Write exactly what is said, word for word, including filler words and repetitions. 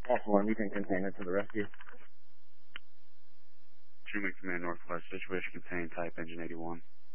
One, you can contain it to the rescue. Truman Command Northwest, situation contained, type engine eighty-one.